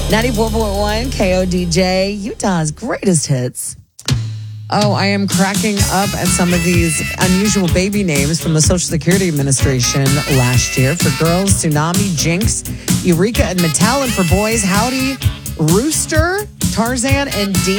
94.1 KODJ, Utah's greatest hits. Oh, I am cracking up at some of these unusual baby names from the Social Security Administration last year. For girls, Tsunami, Jinx, Eureka, and Metal. And for boys, Howdy, Rooster, Tarzan, and Dean.